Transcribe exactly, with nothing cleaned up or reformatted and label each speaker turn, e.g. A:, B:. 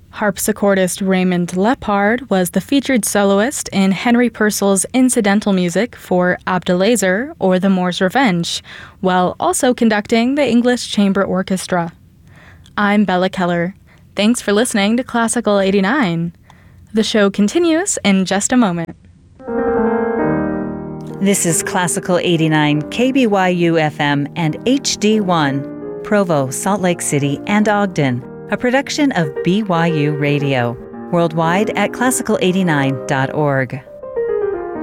A: Harpsichordist Raymond Lepard was the featured soloist in Henry Purcell's incidental music for Abdelazer or The Moor's Revenge, while also conducting the English Chamber Orchestra. I'm Bella Keller. Thanks for listening to Classical eighty-nine. The show continues in just a moment.
B: This is Classical eighty-nine, K B Y U F M and H D one, Provo, Salt Lake City, and Ogden, a production of B Y U Radio, worldwide at classical eighty-nine dot org.